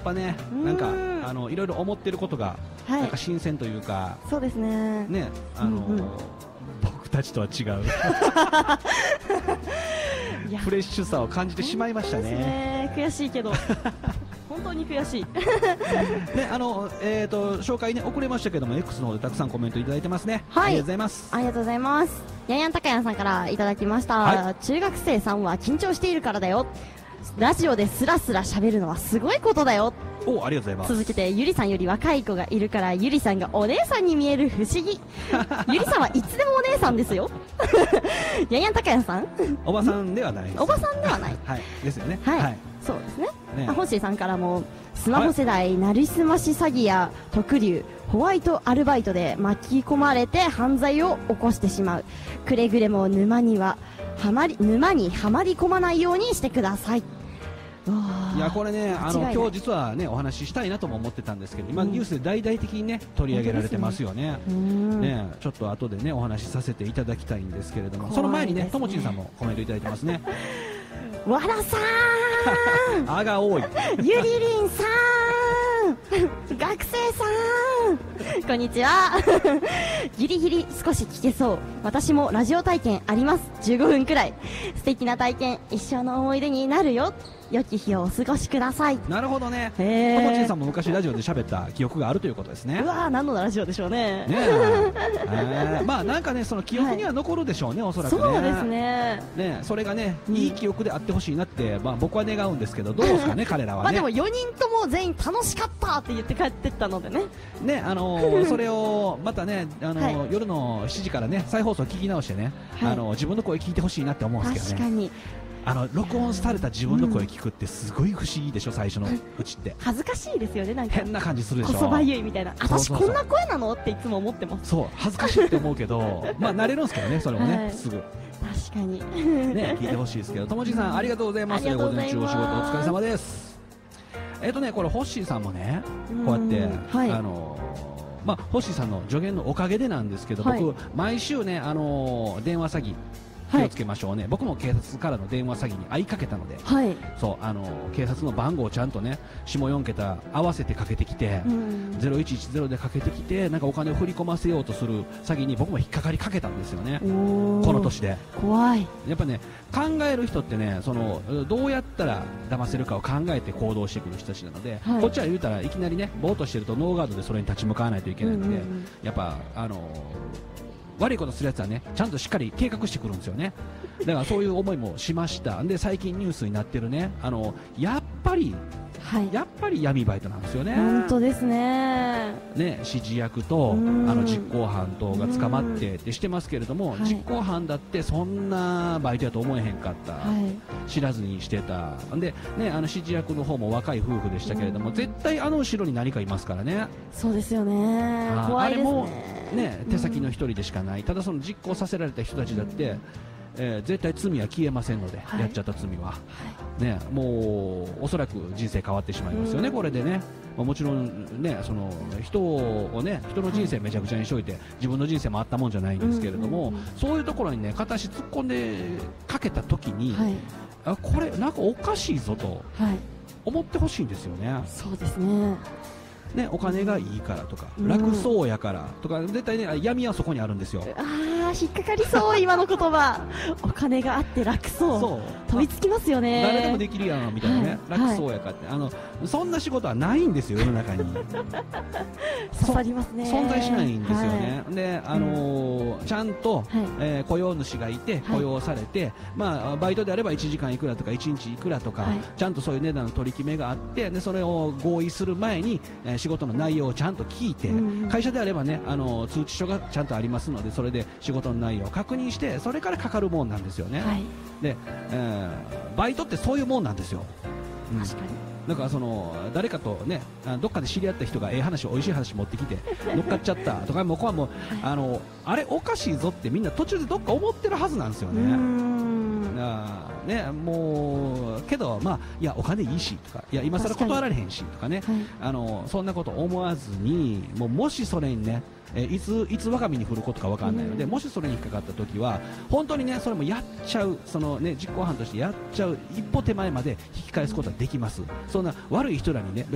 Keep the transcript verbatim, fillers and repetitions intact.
ぱね、なんかあのいろいろ思ってることが、はい、なんか新鮮というか、 そうですね。 ね、あの、うんうん、僕たちとは違うフレッシュさを感じてしまいましたね。 ね、悔しいけど。本当に悔しいね、あの、えーと、紹介ね、遅れましたけども、X の方でたくさんコメントいただいてますね。 はい。 ありがとうございます。 ありがとうございます。やんやんたかやんさんからいただきました。はい、中学生さんは緊張しているからだよ。ラジオでスラスラ喋るのはすごいことだよ。 お、ありがとうございます。 続けて、ゆりさんより若い子がいるから、ゆりさんがお姉さんに見える不思議。ゆりさんはいつでもお姉さんですよ。やんやんたかやんさんおばさんではないです。 おばさんではない。 はい。ですよね。 はい。はい、そうですね。ね、ホッシーさんからも、スマホ世代、なりすまし詐欺や特流、ホワイトアルバイトで巻き込まれて犯罪を起こしてしまう。くれぐれも沼には、はまり、沼にはまり込まないようにしてください。 いやこれね、あの今日実はねお話ししたいなとも思ってたんですけど、今ニュースで大々的にね取り上げられてますよね。ね、ちょっと後でねお話しさせていただきたいんですけれども、その前にねともちんさんもコメントいただいてますね。 わらさーん、 あが多い。 ゆりりんさーん、学生さん、こんにちは。ギリギリ少し聞けそう。私もラジオ体験あります。じゅうごふんくらい。素敵な体験、一生の思い出になるよ。良き日をお過ごしください。 なるほどね。ともちんさんも昔ラジオで喋った記憶があるということですね。 うわー、何のラジオでしょうね。 ねえ、まあなんかね、その記憶には残るでしょうね、はい、おそらくね。 そうですね。 ね、それがね、うん、いい記憶であってほしいなって、まあ僕は願うんですけど、どうですかね、彼らはね。 まあでもよにんとも全員楽しかったって言って帰ってったのでね。 ね、あのー、それをまたね、あのーはい、夜のしちじからね、再放送聞き直してね、はい、あのー、自分の声聞いてほしいなって思うんですけどね。 確かに。 あの録音された自分の声聞くってすごい不思議でしょ、最初のうちって。 恥ずかしいですよね、なんか変な感じするでしょ。 こそばゆいみたいな、私こんな声なのっていつも思ってます。 そう、恥ずかしいって思うけど、まあ慣れるんですけどね、それもね、はい、すぐ。 確かにね、聞いてほしいですけど、ともちさんありがとうございます。午前中お仕事お疲れ様です。えっとね、これホッシーさんもね、こうやって、はい、あのまあホッシーさんの助言のおかげでなんですけど、はい、僕毎週ね、あの電話詐欺気をつけましょうね、はい、僕も警察からの電話詐欺に遭いかけたので、はい、そうあの警察の番号をちゃんとね下よん桁合わせてかけてきて、うん、ゼロいちいちゼロでかけてきて、なんかお金を振り込ませようとする詐欺に僕も引っかかりかけたんですよね、この年で。 怖い。 やっぱね、考える人ってね、そのどうやったら騙せるかを考えて行動してくる人たちなので、はい、こっちは言うたらいきなりねぼーっとしてるとノーガードでそれに立ち向かわないといけないので、うんうんうん、やっぱあの悪いことするやつはねちゃんとしっかり計画してくるんですよね。だからそういう思いもしました。で最近ニュースになってるね、あのやっぱり、はい、やっぱり闇バイトなんですよね。 本当ですね。 ね、指示役とあの実行犯とが捕まってってしてますけれども、実行犯だってそんなバイトやと思えへんかった、はい、知らずにしてた。でね、あの指示役の方も若い夫婦でしたけれども、絶対あの後ろに何かいますからね。 そうですよね。怖いですね。あれもね、手先の一人でしかない、ただその実行させられた人たちだって、えー、絶対罪は消えませんので、はい、やっちゃった罪は、はい、ね、もうおそらく人生変わってしまいますよね、これでね。まあ、もちろんね、その人をね、人の人生めちゃくちゃにしといて、はい、自分の人生もあったもんじゃないんですけれども、うんうんうん、そういうところにね片足突っ込んでかけた時に、はい、あ、これなんかおかしいぞと思ってほしいんですよね。 そうですね。 ね、お金がいいからとか、うん、楽そうやからとか、絶対ね闇はそこにあるんですよ。 ああ、引っかかりそう今の言葉。お金があって楽そう、そう飛びつきますよね。 誰でもできるやんみたいなね、はい、楽そうやかって、はい、あのそんな仕事はないんですよ世の中に。 刺さりますね。 存在しないんですよね、はい、で、あのー、ちゃんと、はい、えー、雇用主がいて雇用されて、はい、まあ、バイトであればいちじかんいくらとかいちにちいくらとか、はい、ちゃんとそういう値段の取り決めがあって、でそれを合意する前に、えー仕事の内容をちゃんと聞いて、うん、会社であればね、あの通知書がちゃんとありますので、それで仕事の内容を確認して、それからかかるもんなんですよね、はい、で、えー、バイトってそういうもんなんですよ、うん、確かに。だからその誰かとね、どっかで知り合った人がええ話、おいしい話持ってきて乗っかっちゃったとか、もうここはもう、あのあれおかしいぞってみんな途中でどっか思ってるはずなんですよね。うーん、あね、もうけど、まあ、いやお金いいしとか、いや今更断られへんしとかね、はい、あのそんなこと思わずに、もうもしそれにね、えいついつ我が身に降ることか分からないので、もしそれに引っかかった時は本当にね、それもやっちゃう、そのね、実行犯としてやっちゃう一歩手前まで引き返すことはできます。そんな悪い人らにね